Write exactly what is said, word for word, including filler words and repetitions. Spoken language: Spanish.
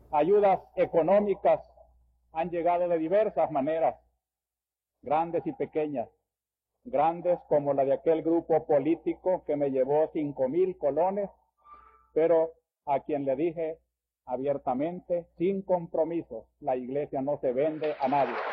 Ayudas económicas han llegado de diversas maneras, grandes y pequeñas. Grandes como la de aquel grupo político que me llevó cinco mil colones, pero a quien le dije abiertamente, sin compromiso, la iglesia no se vende a nadie.